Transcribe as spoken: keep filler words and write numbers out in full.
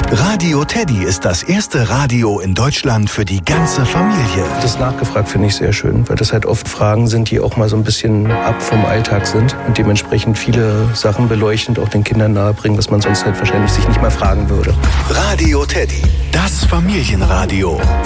Radio Teddy ist das erste Radio in Deutschland für die ganze Familie. Das nachgefragt finde ich sehr schön, weil das halt oft Fragen sind, die auch mal so ein bisschen ab vom Alltag sind und dementsprechend viele Sachen beleuchtend auch den Kindern nahebringen, was man sonst halt wahrscheinlich sich nicht mal fragen würde. Radio Teddy, das Familienradio.